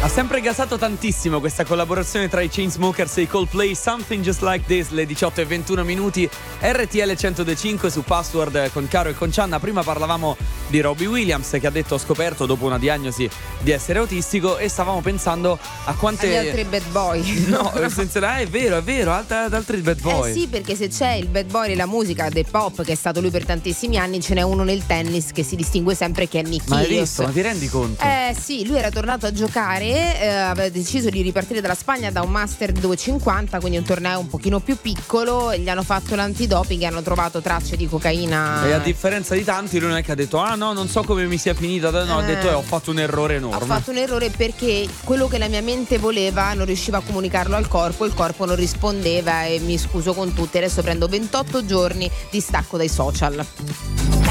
Ha sempre gasato tantissimo questa collaborazione tra i Chainsmokers e i Coldplay, Something Just Like This, le 18:21, RTL 105 su Password con Caro e con Cianna. Prima parlavamo di Robbie Williams che ha detto ho scoperto dopo una diagnosi di essere autistico, e stavamo pensando a quante... Agli altri bad boy. No, è vero, ad altri bad boy. Sì, perché se c'è il bad boy della musica, del pop, che è stato lui per tantissimi anni, ce n'è uno nel tennis che si distingue sempre, che è Nick Ma hai Kyrgios. visto? Ma ti rendi conto? Sì, lui era tornato a giocare, aveva deciso di ripartire dalla Spagna da un Master 250, quindi un torneo un pochino più piccolo, e gli hanno fatto l'antidoping e hanno trovato tracce di cocaina. E a differenza di tanti, lui non è che ha detto ah no, non so come mi sia finita, no, ha detto ho fatto un errore enorme. Ho fatto un errore perché quello che la mia mente voleva non riusciva a comunicarlo al corpo, il corpo non rispondeva, e mi scuso con tutti, adesso prendo 28 giorni di stacco dai social.